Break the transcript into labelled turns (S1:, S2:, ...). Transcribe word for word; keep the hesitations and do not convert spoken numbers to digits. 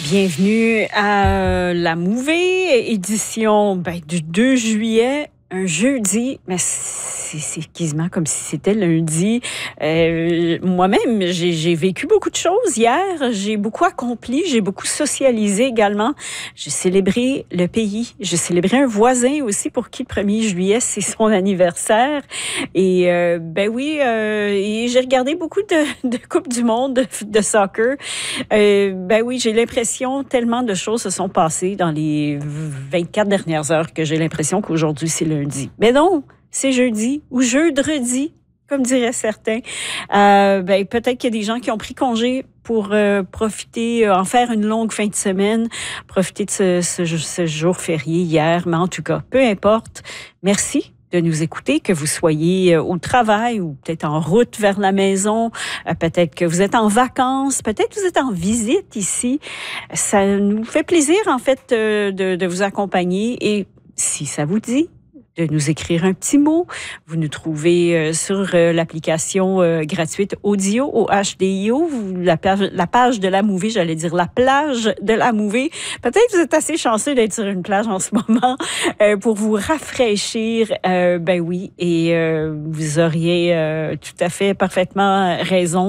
S1: Bienvenue à la Mouvée, édition ben, du deux juillet, un jeudi, mais c'est, c'est quasiment comme si c'était lundi. Euh, moi-même, j'ai, j'ai vécu beaucoup de choses hier, j'ai beaucoup accompli, j'ai beaucoup socialisé également. J'ai célébré le pays, j'ai célébré un voisin aussi pour qui le premier juillet, c'est son anniversaire. Et euh, ben oui, euh, et j'ai regardé beaucoup de, de Coupe du Monde de, de soccer. Euh, ben oui, j'ai l'impression tellement de choses se sont passées dans les vingt-quatre dernières heures que j'ai l'impression qu'aujourd'hui, c'est lundi. Mais non, c'est jeudi ou jeudredi, comme diraient certains. Euh, ben, peut-être qu'il y a des gens qui ont pris congé pour euh, profiter, euh, en faire une longue fin de semaine, profiter de ce, ce, ce jour férié hier. Mais en tout cas, peu importe. Merci de nous écouter, que vous soyez au travail ou peut-être en route vers la maison, peut-être que vous êtes en vacances, peut-être que vous êtes en visite ici. Ça nous fait plaisir, en fait, de, de vous accompagner. Et si ça vous dit de nous écrire un petit mot, vous nous trouvez sur l'application gratuite Audio, au H D I O, la page, la page de la Mouvée, j'allais dire la plage de la Mouvée. Peut-être que vous êtes assez chanceux d'être sur une plage en ce moment euh, pour vous rafraîchir. Euh, ben oui, et euh, vous auriez euh, tout à fait parfaitement raison.